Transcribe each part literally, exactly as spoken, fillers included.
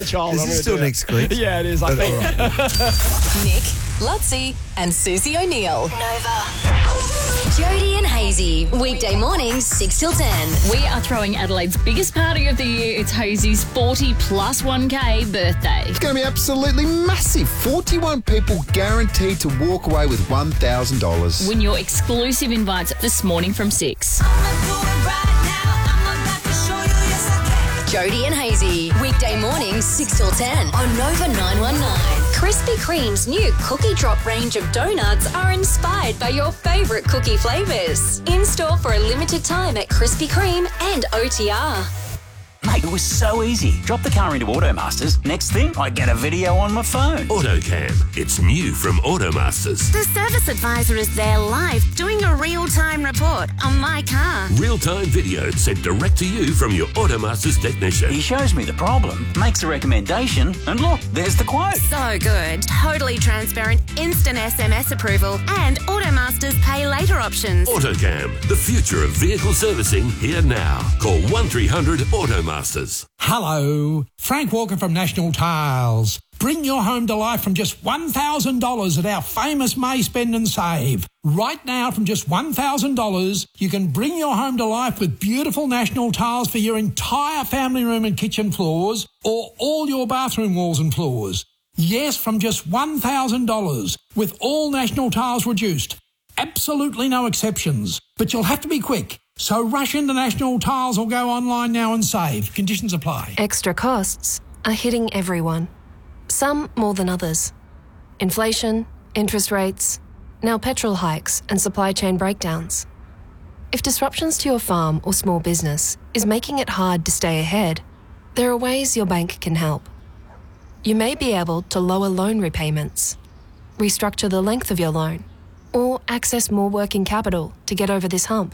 child. Is I'm this gonna still do that. next week? Yeah, it is, I think. Nick, Lutzi and Susie O'Neill. Nova. Jody and Hazy, weekday mornings six till ten. We are throwing Adelaide's biggest party of the year. It's Hazy's forty plus one K birthday. It's going to be absolutely massive. forty-one people guaranteed to walk away with one thousand dollars. Win your exclusive invites this morning from six. Jody and Hazy, weekday mornings six till ten on Nova nine one nine. Krispy Kreme's new cookie drop range of donuts are inspired by your favourite cookie flavours. In store for a limited time at Krispy Kreme and O T R. Mate, it was so easy. Drop the car into Automasters. Next thing, I get a video on my phone. AutoCam. It's new from Automasters. The service advisor is there live doing a real-time report on my car. Real-time video sent direct to you from your Automasters technician. He shows me the problem, makes a recommendation, and look, there's the quote. So good. Totally transparent, instant S M S approval, and Automasters pay later options. AutoCam. The future of vehicle servicing here now. Call one three hundred Automasters. Hello, Frank Walker from National Tiles. Bring your home to life from just one thousand dollars at our famous May Spend and Save. Right now, from just one thousand dollars, you can bring your home to life with beautiful National Tiles for your entire family room and kitchen floors or all your bathroom walls and floors. Yes, from just one thousand dollars, with all National Tiles reduced. Absolutely no exceptions, but you'll have to be quick. So rush into National Tiles or go online now and save. Conditions apply. Extra costs are hitting everyone. Some more than others. Inflation, interest rates, now petrol hikes and supply chain breakdowns. If disruptions to your farm or small business is making it hard to stay ahead, there are ways your bank can help. You may be able to lower loan repayments, restructure the length of your loan, or access more working capital to get over this hump.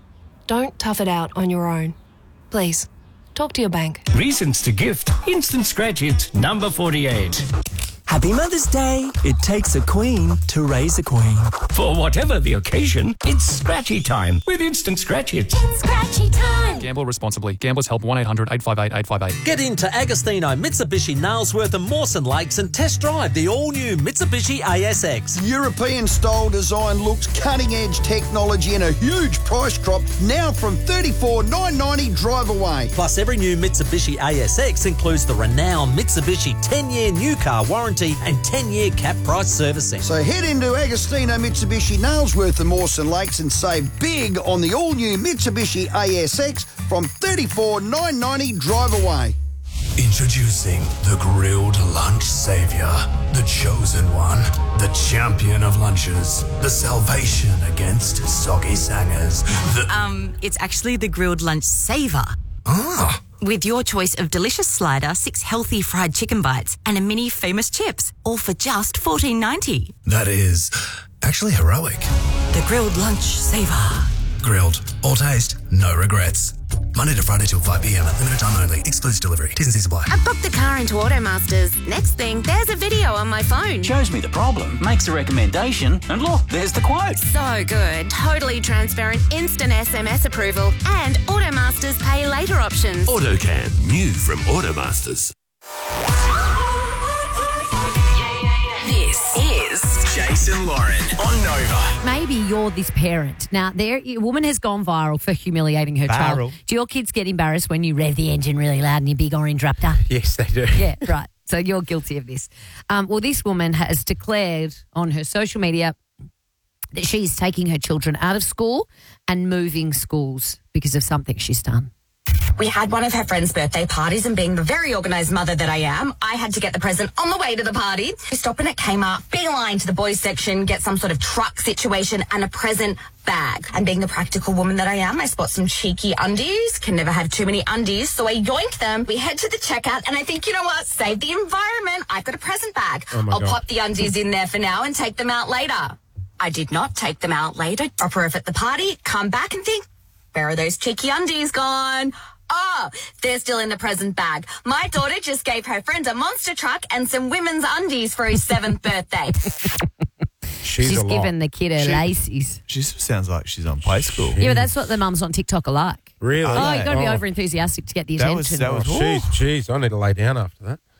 Don't tough it out on your own. Please, talk to your bank. Reasons to gift. Instant Scratch It, number forty-eight. Happy Mother's Day. It takes a queen to raise a queen. For whatever the occasion, it's Scratchy time with Instant Scratch It. It's Scratchy time. Gamble responsibly. Gamblers help one eight hundred eight five eight eight five eight. Get into Agostino, Mitsubishi, Nailsworth and Mawson Lakes and test drive the all-new Mitsubishi A S X. European-style design looks, cutting-edge technology and a huge price drop now from thirty-four thousand nine hundred ninety dollars drive away. Plus, every new Mitsubishi A S X includes the renowned Mitsubishi ten-year new car warranty and ten-year cap price servicing. So head into Agostino, Mitsubishi, Nailsworth and Mawson Lakes and save big on the all-new Mitsubishi A S X from thirty-four thousand nine hundred ninety dollars drive away. Introducing the grilled lunch savior, the chosen one, the champion of lunches, the salvation against soggy sangers. The Um, it's actually the grilled lunch saver. ah. With your choice of delicious slider, six healthy fried chicken bites, and a mini famous chips, all for just fourteen ninety. That is actually heroic. The grilled lunch saver. Grilled, all taste, no regrets. Monday to Friday till five p.m. Limited time only. Exclusive delivery. T's and C's apply. I booked the car into Automasters. Next thing, there's a video on my phone. Shows me the problem, makes a recommendation, and look, there's the quote. So good. Totally transparent, instant S M S approval, and Automasters pay later options. AutoCam. New from Automasters. This is Jason Lauren on Nova. Maybe you're this parent. Now, there, a woman has gone viral for humiliating her Viral. child. Do your kids get embarrassed when you rev the engine really loud in your big orange Raptor? Yes, they do. Yeah, right. So you're guilty of this. Um, well, this woman has declared on her social media that she's taking her children out of school and moving schools because of something she's done. We had one of her friend's birthday parties, and being the very organised mother that I am, I had to get the present on the way to the party. We stop in at Kmart, beeline to the boys section, get some sort of truck situation and a present bag. And being the practical woman that I am, I spot some cheeky undies. Can never have too many undies, so I yoink them. We head to the checkout, and I think, you know what? Save the environment. I've got a present bag. Oh my I'll God. pop the undies in there for now and take them out later. I did not take them out later. Drop her off at the party, come back and think, where are those cheeky undies gone? Oh, they're still in the present bag. My daughter just gave her friend a monster truck and some women's undies for his seventh birthday. She's, She's a lot. given the kid her She- laces. She sounds like she's on play school. Yeah, but that's what the mums on TikTok are like. Really? Oh, you've got to be Oh. over enthusiastic to get the That attention. was- that was- Jeez, jeez, I need to lay down after that.